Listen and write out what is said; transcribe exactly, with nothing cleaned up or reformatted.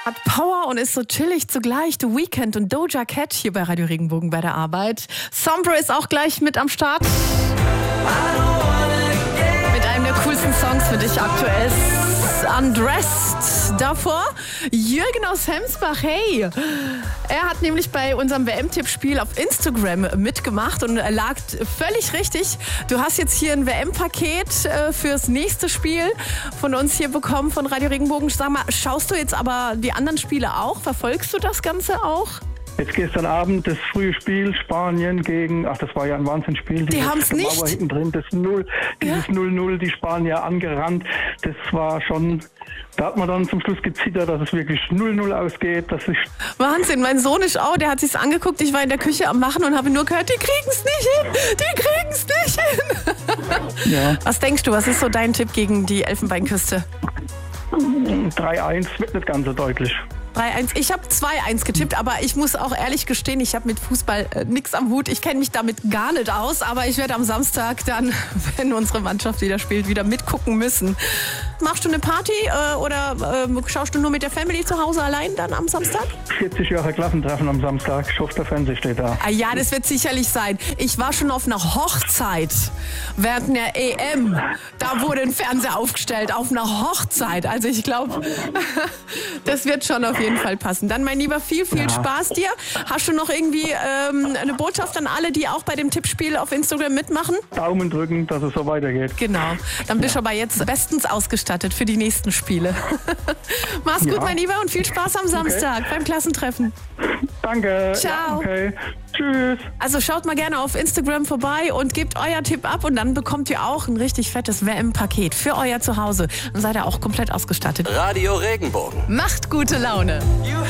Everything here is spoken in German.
Hat Power und ist so chillig zugleich. The Weeknd und Doja Cat hier bei Radio Regenbogen bei der Arbeit. Sombra ist auch gleich mit am Start. Mit einem der coolsten Songs für dich aktuell. Undressed. Davor Jürgen aus Hemsbach. Hey, er hat nämlich bei unserem W M-Tippspiel auf Instagram mitgemacht und lag völlig richtig. Du hast jetzt hier ein W M-Paket äh, fürs nächste Spiel von uns hier bekommen von Radio Regenbogen. Sag mal, schaust du jetzt aber die anderen Spiele auch? Verfolgst du das Ganze auch? Jetzt gestern Abend das frühe Spiel Spanien gegen, ach das war ja ein Wahnsinnsspiel. Die haben es nicht. Mauer hinten drin, das Null, dieses null null, die Spanier angerannt. Das war schon, da hat man dann zum Schluss gezittert, dass es wirklich null null ausgeht. Das ist Wahnsinn, mein Sohn ist auch, der hat sich's angeguckt. Ich war in der Küche am Machen und habe nur gehört, die kriegen's nicht hin, die kriegen's nicht hin. Ja. Was denkst du, was ist so dein Tipp gegen die Elfenbeinküste? drei eins wird nicht ganz so deutlich. drei eins. Ich habe zwei eins getippt, aber ich muss auch ehrlich gestehen, ich habe mit Fußball äh, nichts am Hut. Ich kenne mich damit gar nicht aus, aber ich werde am Samstag dann, wenn unsere Mannschaft wieder spielt, wieder mitgucken müssen. Machst du eine Party äh, oder äh, schaust du nur mit der Family zu Hause allein dann am Samstag? vierzig Jahre Klassentreffen am Samstag. Ich hoffe, der Fernseher steht da. Ah, ja, das wird sicherlich sein. Ich war schon auf einer Hochzeit während der E M. Da wurde ein Fernseher aufgestellt, auf einer Hochzeit. Also ich glaube, das wird schon auf jeden Fall passen. Dann, mein Lieber, viel, viel Ja. Spaß dir. Hast du noch irgendwie ähm, eine Botschaft an alle, die auch bei dem Tippspiel auf Instagram mitmachen? Daumen drücken, dass es so weitergeht. Genau. Dann bist du aber jetzt bestens ausgestattet für die nächsten Spiele. Mach's Ja. gut, mein Lieber, und viel Spaß am Samstag beim Klassentreffen. Danke. Ciao. Ja, okay. Tschüss. Also schaut mal gerne auf Instagram vorbei und gebt euer Tipp ab und dann bekommt ihr auch ein richtig fettes W M-Paket für euer Zuhause. Dann seid ihr auch komplett ausgestattet. Radio Regenbogen. Macht gute Laune.